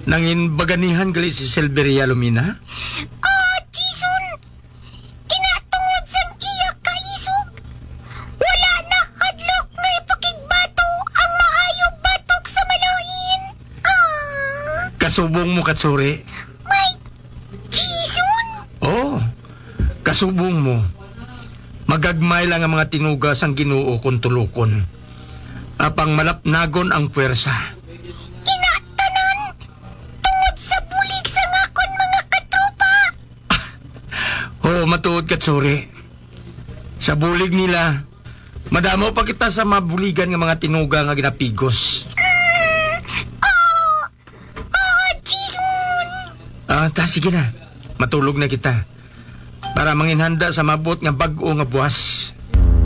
Nangin baganihan gali si Silveria Lumina? Jason! Kinatungod sang iya kaisog. Wala na hadlok nga ipakigbato ang maayog batok sa malain. Kasubong mo, Katsuri. May Jason! Oo, kasubong mo. Magagmay lang ang mga tinugas ang Ginoo kung tulukon. Apang malapnagon ang puwersa. Kinatanan! Tungod sa bulig sa ngakon mga katropa! Oo, matuod, Katsuri. Sa bulig nila, madamo pa kita sa mabuligan ng mga tinuga nga ginapigos. Jason! Sige na. Matulog na kita. Para manginhanda sa mabot nga bag-o nga buwas.